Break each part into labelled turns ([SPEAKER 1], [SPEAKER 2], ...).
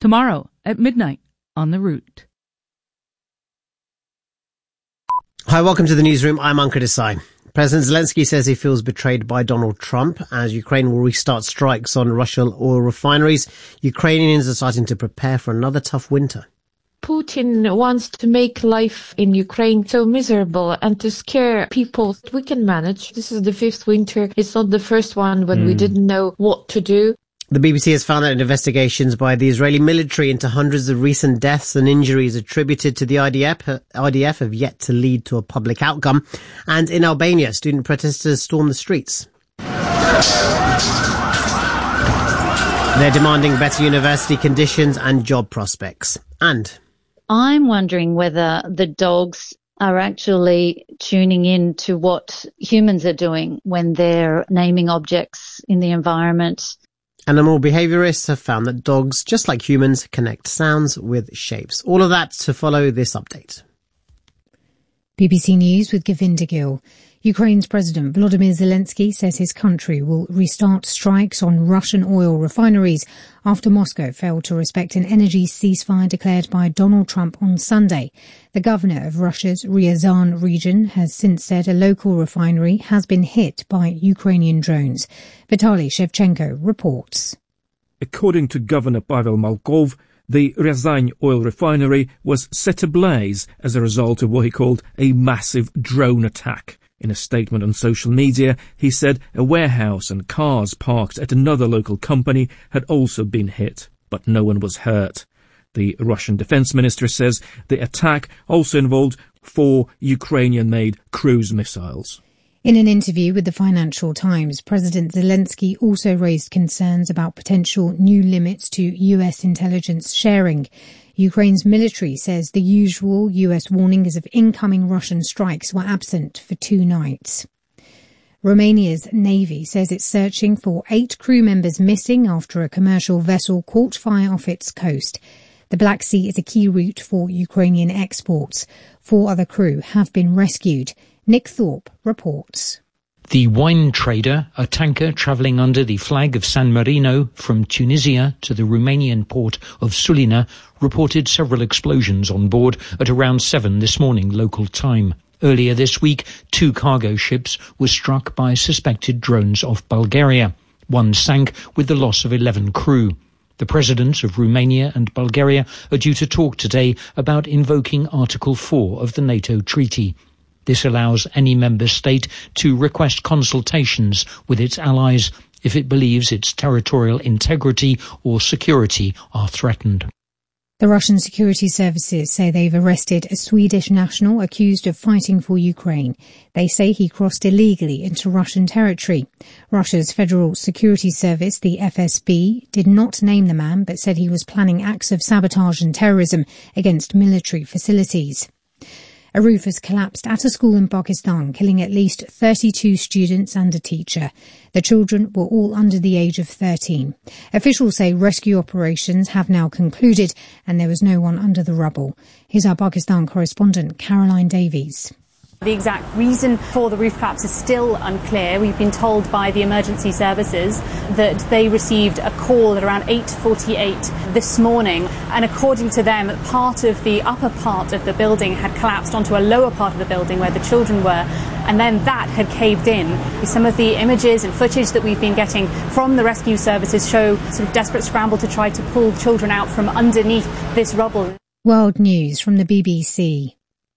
[SPEAKER 1] tomorrow at midnight on The Root.
[SPEAKER 2] Hi, welcome to the newsroom. I'm Ankur Desai. President Zelensky says he feels betrayed by Donald Trump as Ukraine will restart strikes on Russian oil refineries. Ukrainians are starting to prepare for another tough winter.
[SPEAKER 3] Putin wants to make life in Ukraine so miserable and to scare people. We can manage. This is the fifth winter. It's not the first one when we didn't know what to do.
[SPEAKER 2] The BBC has found that investigations by the Israeli military into hundreds of recent deaths and injuries attributed to the IDF have yet to lead to a public outcome. And in Albania, student protesters stormed the streets. They're demanding better university conditions and job prospects. And
[SPEAKER 4] I'm wondering whether the dogs are actually tuning in to what humans are doing when they're naming objects in the environment.
[SPEAKER 2] Animal behaviourists have found that dogs, just like humans, connect sounds with shapes. All of that to follow this update.
[SPEAKER 5] BBC News with Govinda Gill. Ukraine's President Volodymyr Zelensky says his country will restart strikes on Russian oil refineries after Moscow failed to respect an energy ceasefire declared by Donald Trump on Sunday. The governor of Russia's Ryazan region has since said a local refinery has been hit by Ukrainian drones. Vitaly Shevchenko reports.
[SPEAKER 6] According to Governor Pavel Malkov, the Ryazan oil refinery was set ablaze as a result of what he called a massive drone attack. In a statement on social media, he said a warehouse and cars parked at another local company had also been hit, but no one was hurt. The Russian defense minister says the attack also involved 4 Ukrainian-made cruise missiles.
[SPEAKER 5] In an interview with the Financial Times, President Zelensky also raised concerns about potential new limits to US intelligence sharing. Ukraine's military says the usual US warnings of incoming Russian strikes were absent for 2 nights. Romania's Navy says it's searching for 8 crew members missing after a commercial vessel caught fire off its coast. The Black Sea is a key route for Ukrainian exports. 4 other crew have been rescued. Nick Thorpe reports.
[SPEAKER 7] The Wine Trader, a tanker travelling under the flag of San Marino from Tunisia to the Romanian port of Sulina, reported several explosions on board at around 7 this morning local time. Earlier this week, 2 cargo ships were struck by suspected drones off Bulgaria. One sank with the loss of 11 crew. The presidents of Romania and Bulgaria are due to talk today about invoking Article 4 of the NATO treaty. This allows any member state to request consultations with its allies if it believes its territorial integrity or security are threatened.
[SPEAKER 5] The Russian security services say they've arrested a Swedish national accused of fighting for Ukraine. They say he crossed illegally into Russian territory. Russia's Federal Security Service, the FSB, did not name the man but said he was planning acts of sabotage and terrorism against military facilities. A roof has collapsed at a school in Pakistan, killing at least 32 students and a teacher. The children were all under the age of 13. Officials say rescue operations have now concluded and there was no one under the rubble. Here's our Pakistan correspondent, Caroline Davies.
[SPEAKER 8] The exact reason for the roof collapse is still unclear. We've been told by the emergency services that they received a call at around 8:48 this morning, and according to them, part of the upper part of the building had collapsed onto a lower part of the building where the children were, and then that had caved in. Some of the images and footage that we've been getting from the rescue services show sort of desperate scramble to try to pull children out from underneath this rubble.
[SPEAKER 5] World News from the BBC.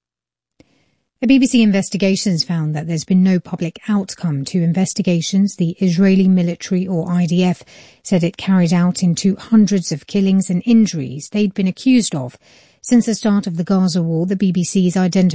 [SPEAKER 5] A BBC investigations found that there's been no public outcome to investigations the Israeli military, or IDF, said it carried out into hundreds of killings and injuries they'd been accused of. Since the start of the Gaza war, the BBC's identified